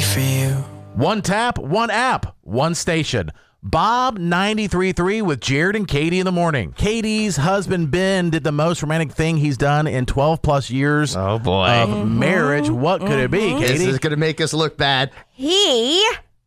for you. One tap, one app, one station. Bob 93.3 with Jared and Katie in the morning. Katie's husband, Ben, did the most romantic thing he's done in 12 plus years of marriage. What could it be, Katie? This is going to make us look bad. He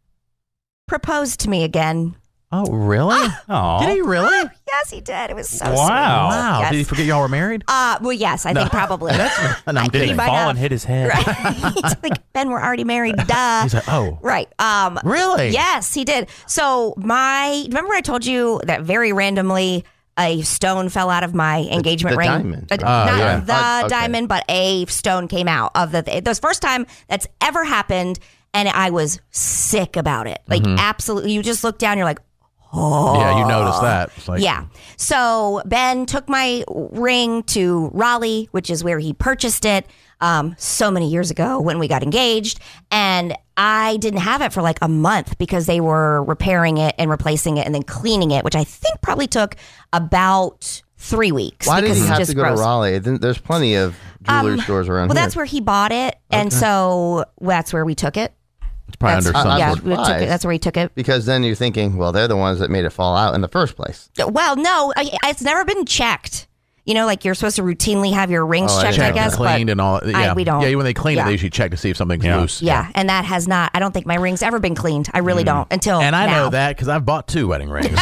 proposed to me again. Oh, really? Did he really? Yes, he did. It was so Wow. sweet. Wow. Yes. Did he forget y'all were married? Well, yes, I think probably. I'm Did he kidding. might fall have. and hit his head? Right. He's like, Ben, we're already married. Duh. He's like, oh. Right. Really? Yes, he did. So remember I told you that very randomly a stone fell out of my engagement the ring? diamond. Not yeah. the Okay. diamond, but a stone came out of the first time that's ever happened. And I was sick about it. Like, absolutely. You just look down, you're like, oh. Yeah, you noticed that. It's like, Yeah. So Ben took my ring to Raleigh, which is where he purchased it so many years ago when we got engaged. And I didn't have it for like a month because they were repairing it and replacing it and then cleaning it, which I think probably took about 3 weeks. Why did because he it's have just to go gross. to Raleigh? There's plenty of jewelry stores around Well, here. that's where he bought it. And so that's where we took it. It's probably under some. Yeah, I'm we took it. surprised. That's where he took it. Because then you're thinking, well, they're the ones that made it fall out in the first place. Well, no, it's never been checked. You know, like you're supposed to routinely have your rings Oh, I checked, didn't I know guess. that. Cleaned and all. Yeah, we don't. Yeah, when they clean it, Yeah. they usually check to see if something's Yeah. loose. Yeah, and that has not. I don't think my ring's ever been cleaned. I really don't until And I now. know that because I've bought 2 wedding rings.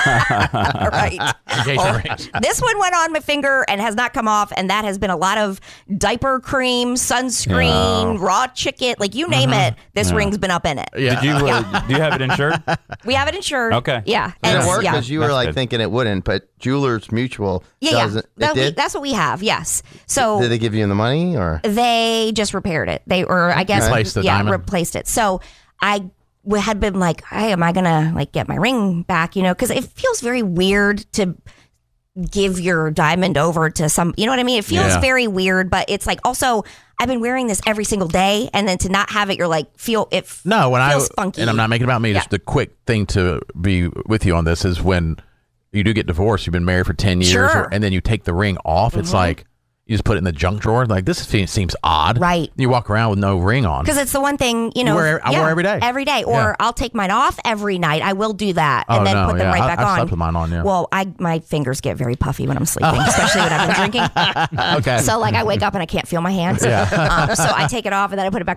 Right. Engagement rings. This one went on my finger and has not come off, and that has been a lot of diaper cream, sunscreen, raw chicken, like you name it. This ring's been up in it. Yeah. Did you? Do you have it insured? We have it insured. Okay. Yeah. Did it work? Yeah. Because you were That's like good. thinking it wouldn't, but Jewelers Mutual Yeah. doesn't. It That did? that's what we have. Yes. So Did they give you the money or? they just repaired it. I guess, Replaced the diamond. replaced it. So I had been like, hey, am I gonna like get my ring back? You know, because it feels very weird to give your diamond over to some. You know what I mean? It feels Yeah. very weird, but it's like also I've been wearing this every single day, and then to not have it, you're like No, when feels funky. and I'm not making it about me. Yeah. Just the quick thing to be with you on this is when you do get divorced, you've been married for 10 years, Sure. and then you take the ring off. It's like you just put it in the junk drawer. Like this seems odd, Right. You walk around with no ring on. Because it's the one thing, you know. I wear every day. Every day. Or Yeah. I'll take mine off every night. I will do that. Oh, And then no, put them yeah. right back I've on. slept with mine on, yeah. Well, my fingers get very puffy when I'm sleeping, especially when I've been drinking. Okay. So, like, I wake up and I can't feel my hands. Yeah. So I take it off and then I put it back